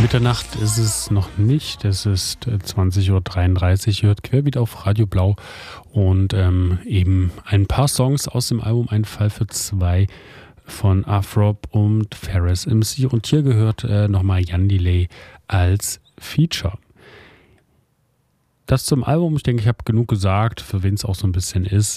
Mitternacht ist es noch nicht, es ist 20:33 Uhr, ihr hört Querbeat auf Radio Blau und eben ein paar Songs aus dem Album Ein Fall für zwei von Afrob und Ferris MC und hier gehört nochmal Jan Delay als Feature. Das zum Album, ich denke, ich habe genug gesagt, für wen es auch so ein bisschen ist.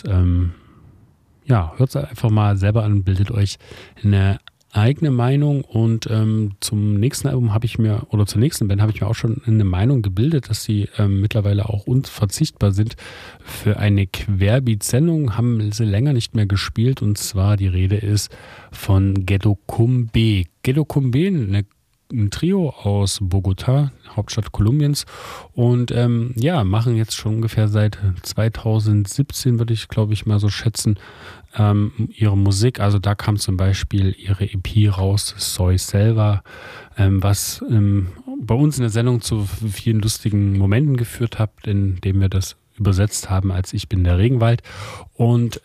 Ja, hört es einfach mal selber an, bildet euch eine eigene Meinung und zum nächsten Album zur nächsten Band habe ich mir auch schon eine Meinung gebildet, dass sie mittlerweile auch unverzichtbar sind für eine Querbeat-Sendung, haben sie länger nicht mehr gespielt und zwar die Rede ist von Ghetto Kumbe. Ghetto Kumbe, ein Trio aus Bogotá, Hauptstadt Kolumbiens und machen jetzt schon ungefähr seit 2017, würde ich glaube ich mal so schätzen, ihre Musik. Also da kam zum Beispiel ihre EP raus, Soy Selva, was bei uns in der Sendung zu vielen lustigen Momenten geführt hat, indem wir das übersetzt haben als Ich bin der Regenwald. Und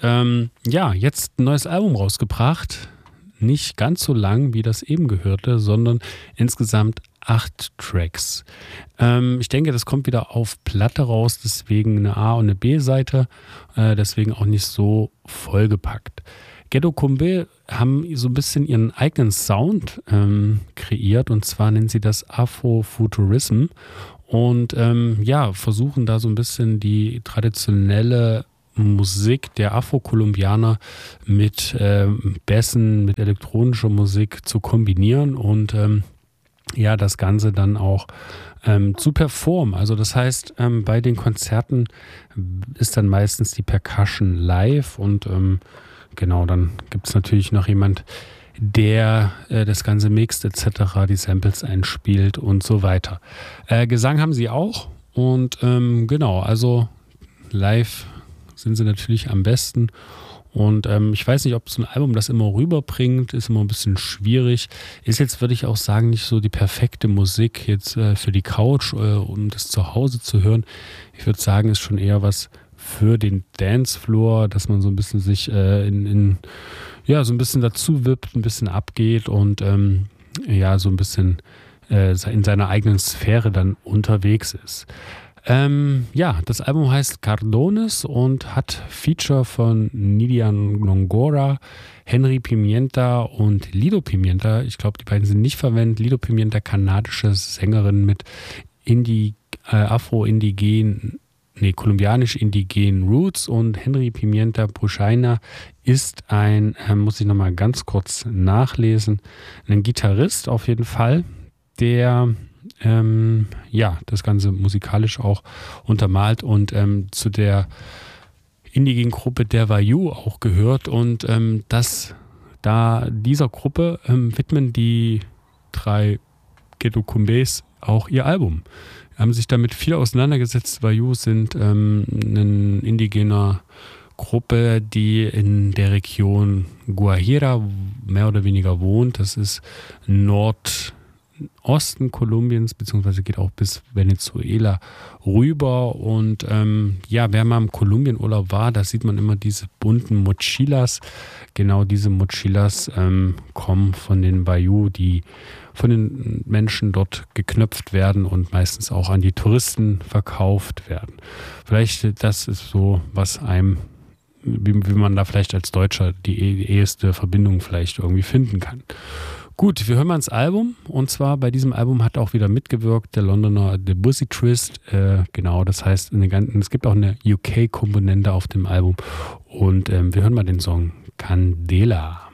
jetzt ein neues Album rausgebracht. Nicht ganz so lang, wie das eben gehörte, sondern insgesamt 8 Tracks. Ich denke, das kommt wieder auf Platte raus, deswegen eine A- und eine B-Seite, deswegen auch nicht so vollgepackt. Ghetto Kumbe haben so ein bisschen ihren eigenen Sound kreiert und zwar nennen sie das Afrofuturism und versuchen da so ein bisschen die traditionelle Musik der Afro-Kolumbianer mit Bässen, mit elektronischer Musik zu kombinieren und das Ganze dann auch zu performen. Also das heißt, bei den Konzerten ist dann meistens die Percussion live und dann gibt es natürlich noch jemand, der das Ganze mixt etc., die Samples einspielt und so weiter. Gesang haben sie auch und also live sind sie natürlich am besten und ich weiß nicht, ob so ein Album das immer rüberbringt, ist immer ein bisschen schwierig, ist jetzt, würde ich auch sagen, nicht so die perfekte Musik jetzt für die Couch, um das zu Hause zu hören. Ich würde sagen, ist schon eher was für den Dancefloor, dass man so ein bisschen sich so ein bisschen dazu wippt, ein bisschen abgeht und so ein bisschen in seiner eigenen Sphäre dann unterwegs ist. Das Album heißt Cardones und hat Feature von Nidian Ngora, Henry Pimienta und Lido Pimienta. Ich glaube, die beiden sind nicht verwendet. Lido Pimienta, kanadische Sängerin mit kolumbianisch-indigenen Roots und Henry Pimienta Bruchaina ist ein, muss ich nochmal ganz kurz nachlesen, ein Gitarrist auf jeden Fall, der das Ganze musikalisch auch untermalt und zu der indigenen Gruppe der Wayuu auch gehört und dieser Gruppe widmen die 3 Ghetto Kumbes auch ihr Album. Haben sich damit viel auseinandergesetzt. Wayuu sind eine indigene Gruppe, die in der Region Guajira mehr oder weniger wohnt. Das ist Nordosten Kolumbiens, beziehungsweise geht auch bis Venezuela rüber und wer mal im Kolumbienurlaub war, da sieht man immer diese bunten Mochilas. Genau diese Mochilas kommen von den Wayuu, die von den Menschen dort geknöpft werden und meistens auch an die Touristen verkauft werden. Vielleicht das ist so, was einem, wie man da vielleicht als Deutscher die eheste Verbindung vielleicht irgendwie finden kann. Gut, wir hören mal ins Album und zwar bei diesem Album hat auch wieder mitgewirkt der Londoner Debussy Twist, das heißt es gibt auch eine UK-Komponente auf dem Album und wir hören mal den Song Candela.